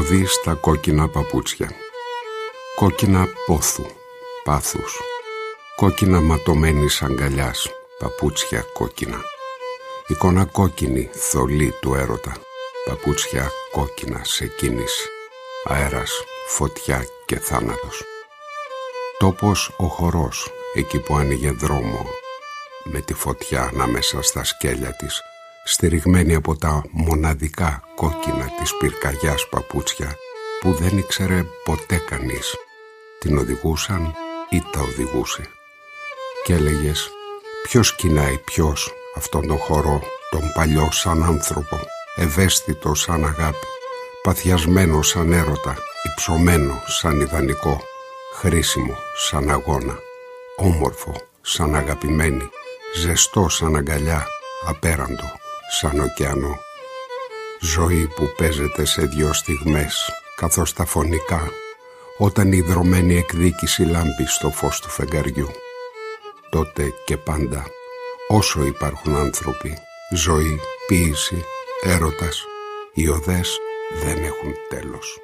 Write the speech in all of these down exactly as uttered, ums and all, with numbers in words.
οδοί στα κόκκινα παπούτσια. Κόκκινα πόθου, πάθους. Κόκκινα ματωμένης αγκαλιάς, παπούτσια κόκκινα. Εικόνα κόκκινη, θολή του έρωτα. Παπούτσια κόκκινα σε κίνηση. Αέρας, φωτιά και θάνατος. Τόπος ο χορός, εκεί που άνοιγε δρόμο, με τη φωτιά ανάμεσα στα σκέλια της, στηριγμένη από τα μοναδικά κόκκινα της πυρκαγιάς παπούτσια που δεν ήξερε ποτέ κανείς. Την οδηγούσαν ή τα οδηγούσε. Και έλεγες, ποιος κοινάει ποιος αυτόν τον χορό, τον παλιό σαν άνθρωπο, ευαίσθητο σαν αγάπη, παθιασμένο σαν έρωτα, υψωμένο σαν ιδανικό, χρήσιμο σαν αγώνα, όμορφο σαν αγαπημένη, ζεστό σαν αγκαλιά, απέραντο σαν ωκεανό. Ζωή που παίζεται σε δυο στιγμές, καθώς τα φωνικά, όταν η ιδρωμένη εκδίκηση λάμπει στο φως του φεγγαριού. Τότε και πάντα, όσο υπάρχουν άνθρωποι, ζωή, ποίηση, έρωτας, οι οδές δεν έχουν τέλος.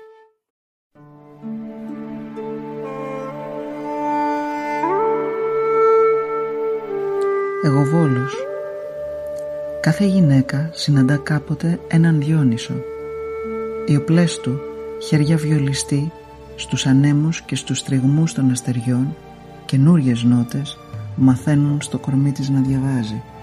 Εγωβόλος. Κάθε γυναίκα συναντά κάποτε έναν Διόνυσο. Οι οπλές του, χέρια βιολιστή, στους ανέμους και στους τριγμούς των αστεριών, καινούριες νότες μαθαίνουν στο κορμί της να διαβάζει.